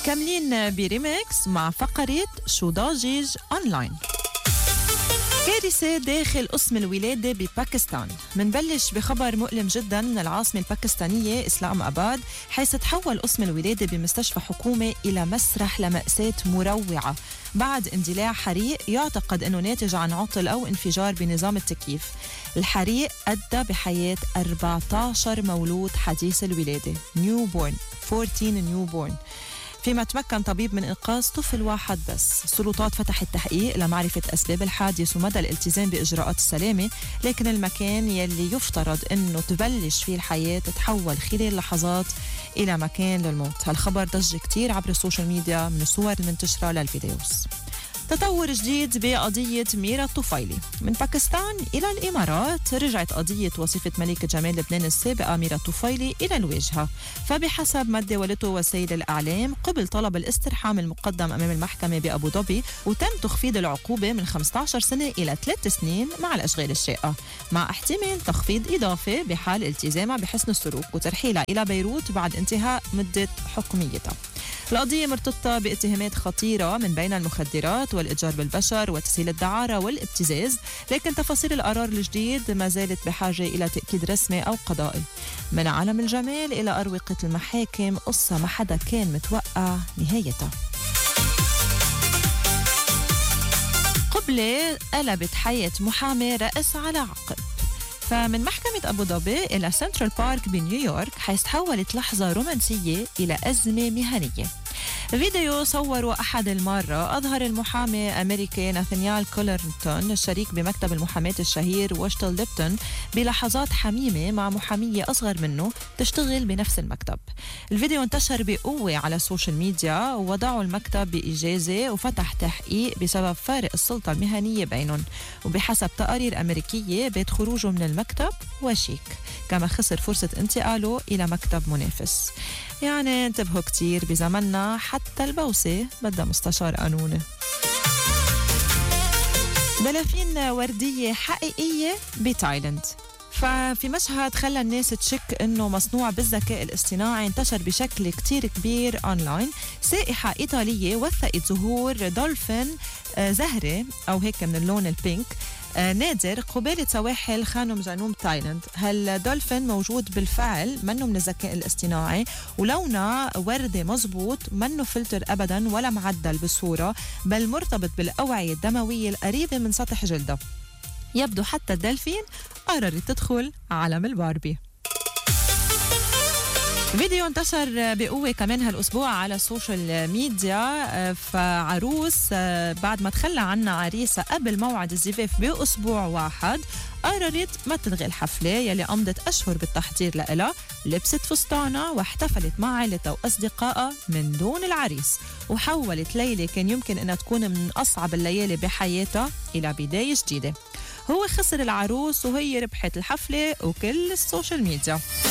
مكملين بريمكس مع فقرة شو ضاجج أونلاين. كارثة داخل قسم الولادة بباكستان. منبلش بخبر مؤلم جدا من العاصمة الباكستانية إسلام أباد، حيث تحول قسم الولادة بمستشفى حكومي إلى مسرح لمأساة مروعة بعد اندلاع حريق يعتقد أنه ناتج عن عطل أو انفجار بنظام التكييف. الحريق أدى بحياة 14 مولود حديث الولادة newborn 14 newborn، فيما تمكن طبيب من إنقاذ طفل واحد بس. السلطات فتحت تحقيق لمعرفة أسباب الحادث ومدى الالتزام بإجراءات السلامة، لكن المكان يلي يفترض أنه تبلش فيه الحياة تحول خلال لحظات إلى مكان للموت. هالخبر ضج كتير عبر السوشيال ميديا من الصور المنتشرة للفيديوز. تطور جديد بقضية ميرا الطفيلي. من باكستان إلى الإمارات رجعت قضية وصيفة ملكة جمال لبنان السابقة ميرا الطفيلي إلى الواجهة، فبحسب ما داولته وسائل الإعلام قبل طلب الاسترحام المقدم أمام المحكمة بأبو ظبي، وتم تخفيض العقوبة من 15 سنة إلى 3 سنين مع الأشغال الشاقة، مع احتمال تخفيض إضافي بحال التزامها بحسن السلوك وترحيلها إلى بيروت بعد انتهاء مدة حكميتها. القضية مرتبطة باتهامات خطيرة من بين المخدرات والإتجار بالبشر وتسهيل الدعارة والابتزاز، لكن تفاصيل القرار الجديد ما زالت بحاجة إلى تأكيد رسمي أو قضائي. من عالم الجمال إلى أروقة المحاكم، قصة ما حدا كان متوقع نهايتها. قبلة قلبت حياة محامي رأس على عقب. فمن محكمة أبو ظبي إلى سنترال بارك بنيويورك، حيث تحولت لحظة رومانسية إلى أزمة مهنية. فيديو صوره أحد المرة أظهر المحامي الأمريكي ناثانيال كولرتون الشريك بمكتب المحاماة الشهير واشتل ليبتون بلحظات حميمة مع محامية أصغر منه تشتغل بنفس المكتب. الفيديو انتشر بقوة على السوشيال ميديا، ووضعوا المكتب بإجازة وفتح تحقيق بسبب فارق السلطة المهنية بينهم، وبحسب تقارير أمريكية بيت خروجه من المكتب وشيك، كما خسر فرصة انتقاله إلى مكتب منافس. يعني انتبهوا كتير بزمننا حتى البوسة بدها مستشار قانوني. دلافين وردية حقيقية بتايلاند. ففي مشهد خلى الناس تشك انه مصنوع بالذكاء الاصطناعي انتشر بشكل كتير كبير اونلاين. سائحة ايطالية وثقت ظهور دولفين زهري او هيك من اللون البينك نادر قبالة سواحل خانم جنوب تايلاند. هالدولفين موجود بالفعل، منه من الذكاء الاصطناعي، ولونه وردي مزبوط، منه فلتر أبدا ولا معدل بالصورة، بل مرتبط بالأوعية الدموية القريبة من سطح جلده. يبدو حتى الدلفين قررت تدخل عالم الباربي. فيديو انتشر بقوة كمان هالأسبوع على السوشيال ميديا. فعروس بعد ما تخلى عنها عريسة قبل موعد الزفاف بأسبوع واحد، قررت ما تلغي الحفلة يلي أمضت أشهر بالتحضير لها، لبست فستانة واحتفلت مع عائلتها وأصدقائها من دون العريس، وحولت ليلة كان يمكن أنها تكون من أصعب الليالي بحياتها إلى بداية جديدة. هو خسر العروس وهي ربحت الحفلة وكل السوشيال ميديا.